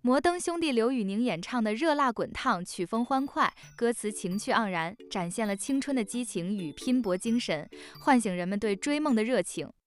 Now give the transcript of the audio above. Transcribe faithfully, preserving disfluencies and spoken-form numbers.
摩登兄弟刘宇宁演唱的《热辣滚烫》，曲风欢快，歌词情趣盎然，展现了青春的激情与拼搏精神，唤醒人们对追梦的热情。